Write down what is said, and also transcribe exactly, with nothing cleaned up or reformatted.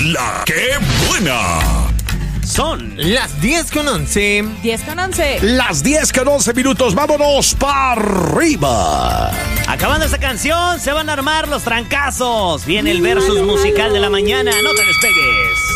La que buena. Son las diez con once. diez con once. Las diez con once minutos. Vámonos para arriba. Acabando esta canción, se van a armar los trancazos. Viene el versus musical de la mañana. No te despegues.